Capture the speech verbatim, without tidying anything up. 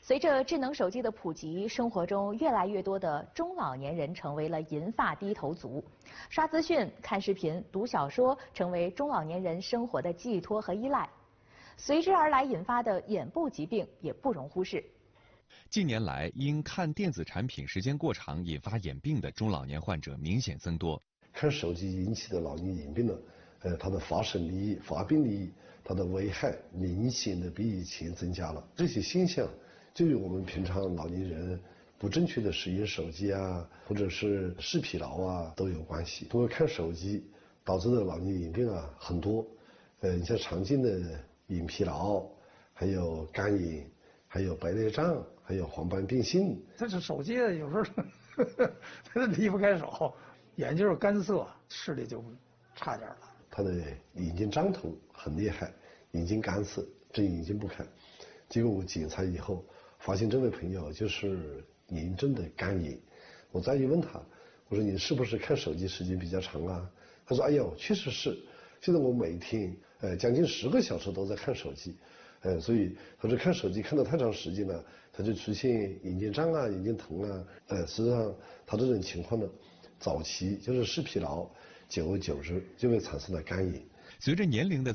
随着智能手机的普及，生活中越来越多的中老年人成为了银发低头族。刷资讯、看视频、读小说成为中老年人生活的寄托和依赖，随之而来引发的眼部疾病也不容忽视。 近年来，因看电子产品时间过长引发眼病的中老年患者明显增多。 看手机引起的老年眼病呢，呃，它的发生率、发病率、它的危害明显的比以前增加了。这些现象就与我们平常老年人不正确的使用手机啊，或者是视疲劳啊都有关系。通过看手机导致的老年眼病啊很多，呃，你像常见的眼疲劳，还有干眼，还有白内障，还有黄斑变性。 但是手机有时候它离不开手，眼就是干涩，视力就差点了。 他的眼睛张头很厉害，眼睛干涩，睁眼睛不开。结果我检查以后发现这位朋友就是严重的干眼。我再一问他，我说你是不是看手机时间比较长啊？他说哎呦，确实是，现在我每天呃将近十个小时都在看手机，呃所以他说看手机看得太长时间了，他就出现眼睛胀啊、眼睛疼啊。呃实际上他这种情况呢，早期就是视疲劳，久而久之就会产生了干眼。 随着年龄的